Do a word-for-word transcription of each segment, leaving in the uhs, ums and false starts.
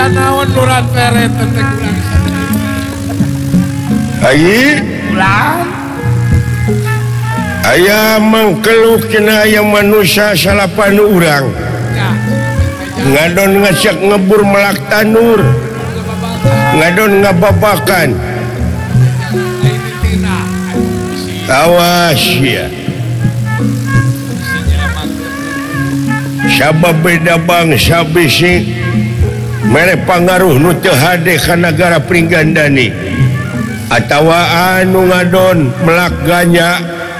naon luran peret teh kurang. Ai Ulang. aya mangkeluk cenah aya manusia salapan urang. Ya. Ngadon ngajak ngebur melak tanur. Ngadon ngababakan. Awas ya. Sabab beda bangsa bisi mere pangaruh nu teu hade ka nagara Pringgandani atawa anu ngadon melak ganya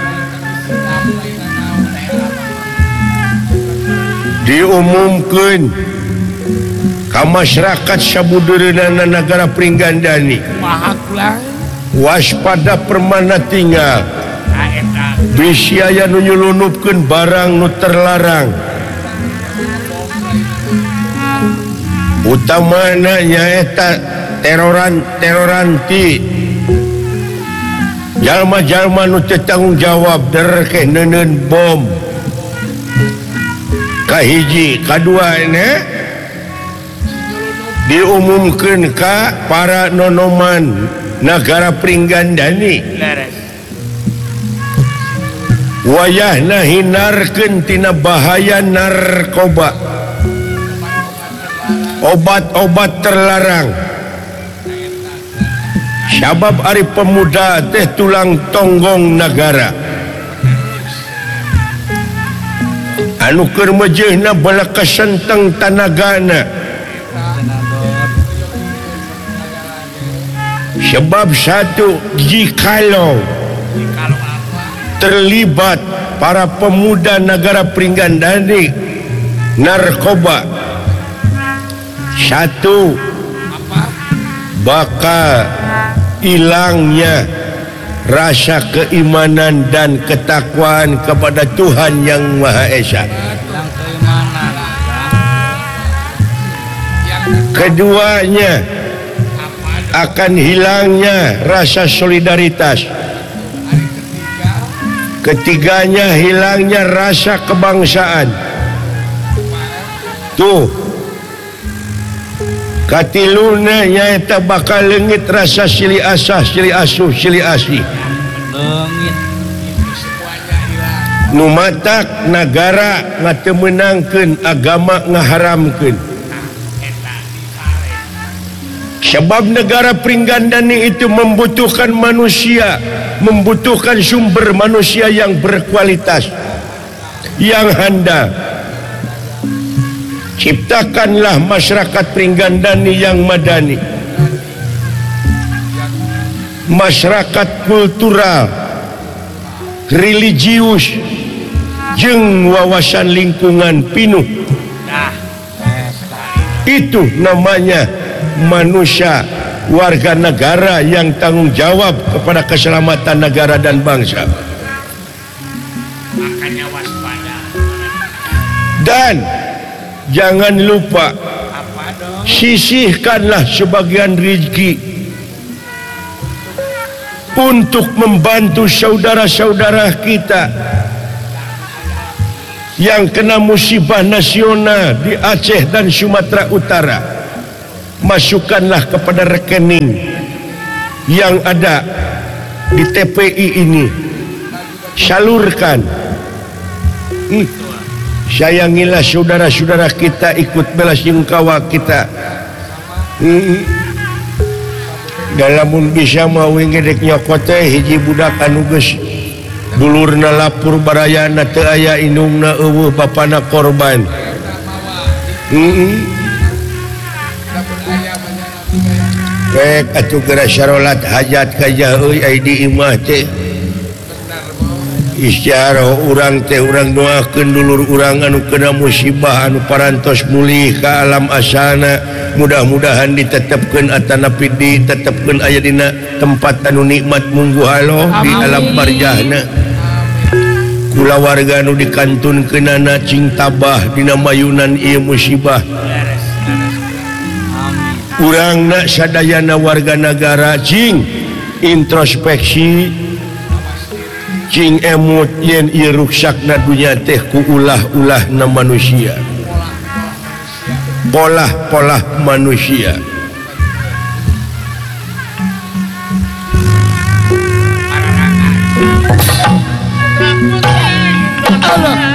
diumumkeun ka masyarakat sabudeurna nagara Pringgandani waspada permana tinggal bisi aya nu nyelundupkeun barang nu terlarang utamana nyaeta teroran teroranti jalma-jalma nu teu tanggung jawab derke neuneun bom kahiji kadua ene diumumkeun ka para nonoman nagara Pringgandani wayahna hinarkeun tina bahaya narkoba obat-obat terlarang sabab ari pemuda teh tulang tonggong negara anu keur mejehna bala kasenteng tanagana sebab satu jikalau terlibat para pemuda negara Pringgandani narkoba satu bakal hilangnya rasa keimanan dan ketakwaan kepada Tuhan Yang Maha Esa. Keduanya akan hilangnya rasa solidaritas. Ketiganya hilangnya rasa kebangsaan. Tuh katiluna nyaeta bakal leungit rasa silih asah silih asuh silih asih nu matak nagara ngateu meunangkeun agama ngaharamkeun sebab negara Pringgandani itu membutuhkan manusia membutuhkan sumber manusia yang berkualitas yang handal. Ciptakanlah masyarakat Pringgandani yang madani, masyarakat kultural, religius, jeung wawasan lingkungan pinuh. Itu namanya manusia warga negara yang tanggung jawab kepada keselamatan negara dan bangsa. Makanya waspada. Dan jangan lupa sisihkanlah sebagian rezeki untuk membantu saudara-saudara kita yang kena musibah nasional di Aceh dan Sumatera Utara. Masukkanlah kepada rekening yang ada di T P I ini, salurkan. Hmm. Sayangilah saudara-saudara kita, ikut belasungkawa kita. Hmm. Dalamun bisa mau ngedek nyokot teh hiji budak anu geus dulurna lapur barayana teu aya indungna eueuh bapana korban. Heeh. Rek atuh geura sarolat hajat ka euy ai di imah teh. Istiarah urang teh urang doakeun dulur urang anu kena musibah anu parantos mulih ka alam asana, mudah-mudahan ditetepkeun atanapi ditetepkeun aya dina tempat anu nikmat munggu halo di alam barjahna. Kula warga anu dikantunkeunana cing tabah dina mayunan ieu musibah. Urangna sadayana warga negara cing introspeksi cing emut yen ieu ruksakna dunya teh ku ulah-ulahna manusia. pola-pola manusia. Allah